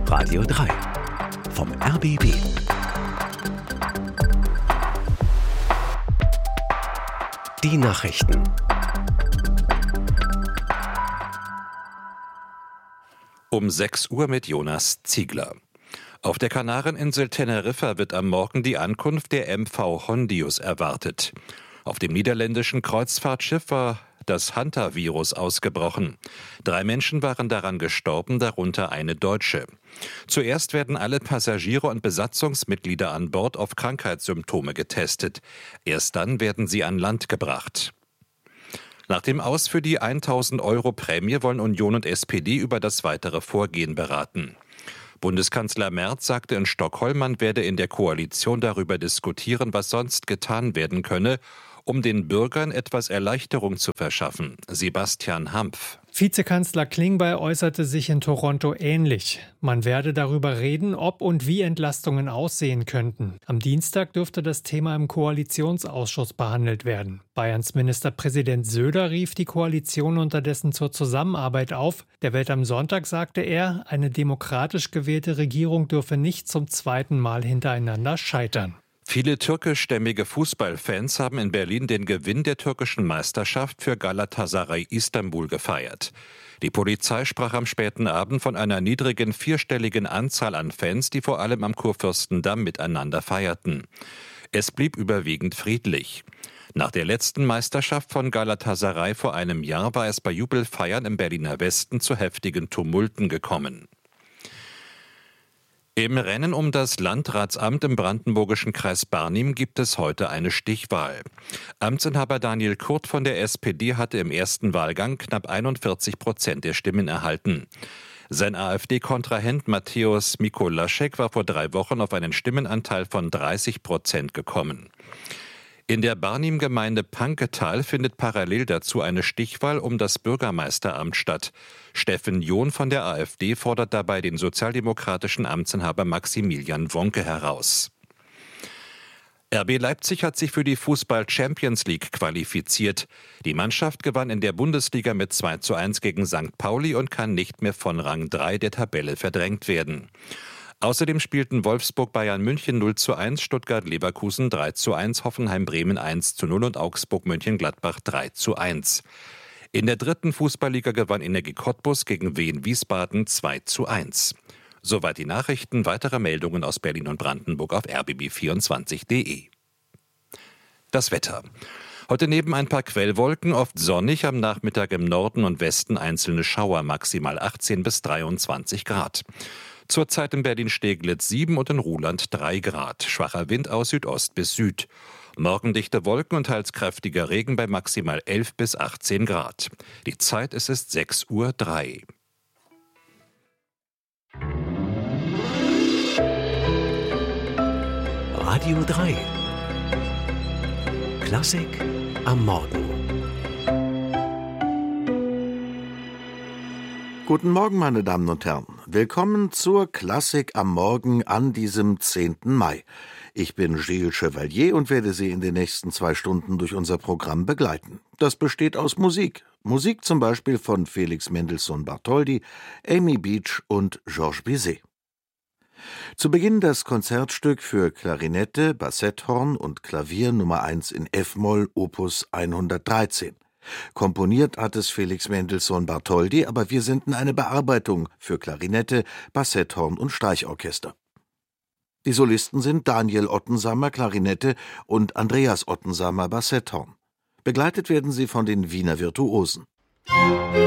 Radio 3 vom RBB. Die Nachrichten. Um 6 Uhr mit Jonas Ziegler. Auf der Kanareninsel Teneriffa wird am Morgen die Ankunft der MV Hondius erwartet. Auf dem niederländischen Kreuzfahrtschiff war das Hantavirus ausgebrochen. 3 Menschen waren daran gestorben, darunter eine Deutsche. Zuerst werden alle Passagiere und Besatzungsmitglieder an Bord auf Krankheitssymptome getestet. Erst dann werden sie an Land gebracht. Nach dem Aus für die 1.000 € Prämie wollen Union und SPD über das weitere Vorgehen beraten. Bundeskanzler Merz sagte in Stockholm, man werde in der Koalition darüber diskutieren, was sonst getan werden könne, um den Bürgern etwas Erleichterung zu verschaffen. Sebastian Hampf. Vizekanzler Klingbeil äußerte sich in Toronto ähnlich. Man werde darüber reden, ob und wie Entlastungen aussehen könnten. Am Dienstag dürfte das Thema im Koalitionsausschuss behandelt werden. Bayerns Ministerpräsident Söder rief die Koalition unterdessen zur Zusammenarbeit auf. Der Welt am Sonntag sagte er, eine demokratisch gewählte Regierung dürfe nicht zum zweiten Mal hintereinander scheitern. Viele türkischstämmige Fußballfans haben in Berlin den Gewinn der türkischen Meisterschaft für Galatasaray Istanbul gefeiert. Die Polizei sprach am späten Abend von einer niedrigen vierstelligen Anzahl an Fans, die vor allem am Kurfürstendamm miteinander feierten. Es blieb überwiegend friedlich. Nach der letzten Meisterschaft von Galatasaray vor einem Jahr war es bei Jubelfeiern im Berliner Westen zu heftigen Tumulten gekommen. Im Rennen um das Landratsamt im brandenburgischen Kreis Barnim gibt es heute eine Stichwahl. Amtsinhaber Daniel Kurt von der SPD hatte im ersten Wahlgang knapp 41% der Stimmen erhalten. Sein AfD-Kontrahent Mateusz Mikolaschek war vor 3 Wochen auf einen Stimmenanteil von 30% gekommen. In der Barnim-Gemeinde Panketal findet parallel dazu eine Stichwahl um das Bürgermeisteramt statt. Steffen John von der AfD fordert dabei den sozialdemokratischen Amtsinhaber Maximilian Wonke heraus. RB Leipzig hat sich für die Fußball-Champions League qualifiziert. Die Mannschaft gewann in der Bundesliga mit 2:1 gegen St. Pauli und kann nicht mehr von Rang 3 der Tabelle verdrängt werden. Außerdem spielten Wolfsburg Bayern München 0:1, Stuttgart Leverkusen 3:1, Hoffenheim Bremen 1:0 und Augsburg Mönchengladbach 3:1. In der 3. Fußballliga gewann Energie Cottbus gegen Wien Wiesbaden 2:1. Soweit die Nachrichten. Weitere Meldungen aus Berlin und Brandenburg auf rbb24.de. Das Wetter. Heute neben ein paar Quellwolken oft sonnig, am Nachmittag im Norden und Westen einzelne Schauer, maximal 18 bis 23 Grad. Zurzeit in Berlin-Steglitz 7 und in Ruhland 3 Grad. Schwacher Wind aus Südost bis Süd. Morgen dichte Wolken und teils kräftiger Regen bei maximal 11 bis 18 Grad. Die Zeit ist 6:03 Uhr. Radio 3 Klassik am Morgen. Guten Morgen, meine Damen und Herren. Willkommen zur Klassik am Morgen an diesem 10. Mai. Ich bin Gilles Chevalier und werde Sie in den nächsten 2 Stunden durch unser Programm begleiten. Das besteht aus Musik. Musik zum Beispiel von Felix Mendelssohn Bartholdy, Amy Beach und Georges Bizet. Zu Beginn das Konzertstück für Klarinette, Bassetthorn und Klavier Nummer 1 in F-Moll, Opus 113. Komponiert hat es Felix Mendelssohn Bartholdy, aber wir senden eine Bearbeitung für Klarinette, Bassetthorn und Streichorchester. Die Solisten sind Daniel Ottensamer, Klarinette, und Andreas Ottensamer, Bassetthorn. Begleitet werden sie von den Wiener Virtuosen.